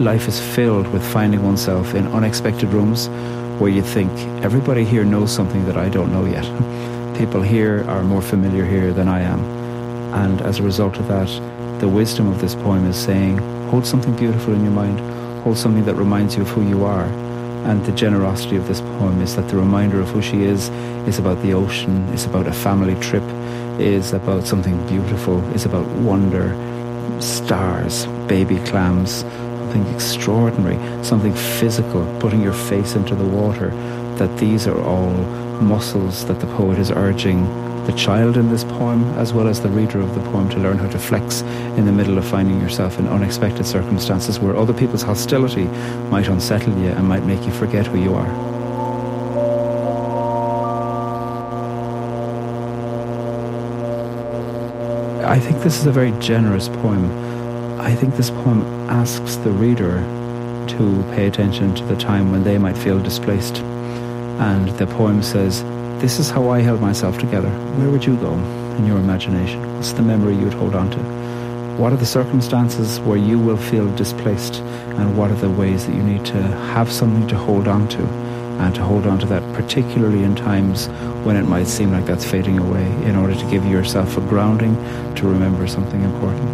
Life is filled with finding oneself in unexpected rooms where you think, everybody here knows something that I don't know yet. People here are more familiar here than I am. And as a result of that, the wisdom of this poem is saying, hold something beautiful in your mind, hold something that reminds you of who you are. And the generosity of this poem is that the reminder of who she is about the ocean, is about a family trip, is about something beautiful, is about wonder, stars, baby clams, something extraordinary, something physical, putting your face into the water, that these are all muscles that the poet is urging the child in this poem, as well as the reader of the poem, to learn how to flex in the middle of finding yourself in unexpected circumstances where other people's hostility might unsettle you and might make you forget who you are. I think this is a very generous poem. I think this poem asks the reader to pay attention to the time when they might feel displaced. And the poem says, this is how I held myself together. Where would you go in your imagination? What's the memory you would hold on to? What are the circumstances where you will feel displaced? And what are the ways that you need to have something to hold on to? And to hold on to that, particularly in times when it might seem like that's fading away, in order to give yourself a grounding to remember something important.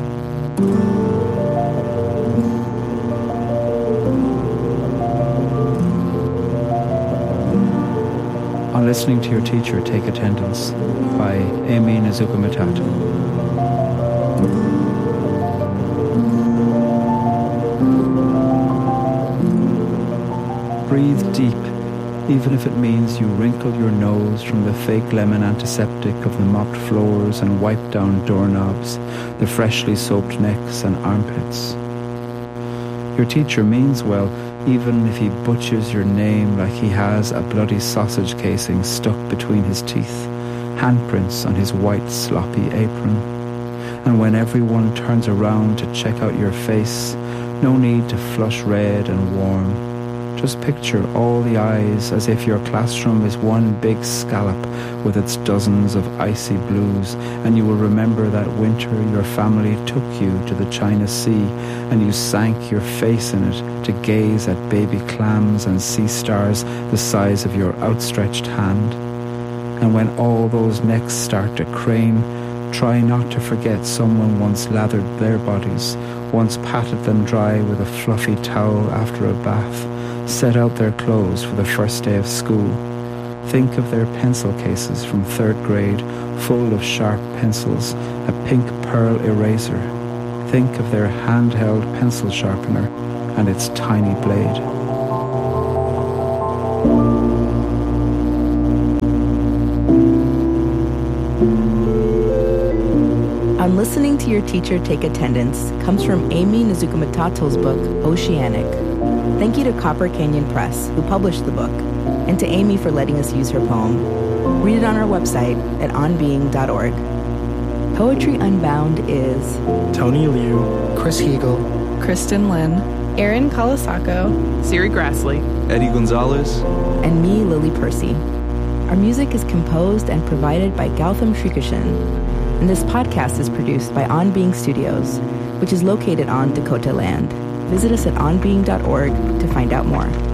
On Listening to Your Teacher, Take Attendance by Amy Nezhukumatathil. Breathe deep, even if it means you wrinkle your nose from the fake lemon antiseptic of the mopped floors and wipe down doorknobs, the freshly soaped necks and armpits. Your teacher means well, even if he butchers your name like he has a bloody sausage casing stuck between his teeth, handprints on his white sloppy apron. And when everyone turns around to check out your face, no need to flush red and warm. Just picture all the eyes as if your classroom is one big scallop with its dozens of icy blues, and you will remember that winter your family took you to the China Sea and you sank your face in it to gaze at baby clams and sea stars the size of your outstretched hand. And when all those necks start to crane, try not to forget someone once lathered their bodies, once patted them dry with a fluffy towel after a bath, set out their clothes for the first day of school. Think of their pencil cases from 3rd grade, full of sharp pencils, a pink pearl eraser. Think of their handheld pencil sharpener and its tiny blade. On Listening to Your Teacher, Take Attendance comes from Amy Nezhukumatathil's book, Oceanic. Thank you to Copper Canyon Press, who published the book, and to Amy for letting us use her poem. Read it on our website at onbeing.org. Poetry Unbound is Tony Liu, Chris Hegel, Kristen Lynn, Aaron Colasacco, Siri Grassley, Eddie Gonzalez, and me, Lily Percy. Our music is composed and provided by Gautam Srikishan, and this podcast is produced by On Being Studios, which is located on Dakota land. Visit us at onbeing.org to find out more.